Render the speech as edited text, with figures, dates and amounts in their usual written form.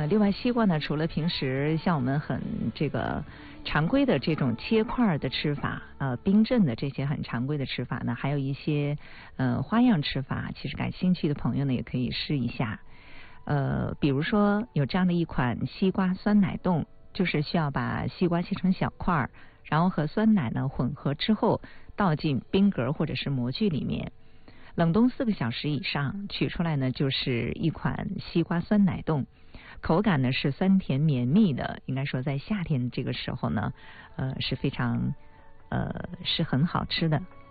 另外西瓜呢，除了平时像我们很常规的这种切块的吃法，冰镇的这些很常规的吃法呢，还有一些花样吃法，其实感兴趣的朋友呢也可以试一下。比如说有这样的一款西瓜酸奶冻，就是需要把西瓜切成小块，然后和酸奶呢混合之后倒进冰格或者是模具里面，冷冻4个小时以上，取出来呢就是一款西瓜酸奶冻。口感呢是酸甜绵密的，应该说在夏天这个时候呢，是非常是很好吃的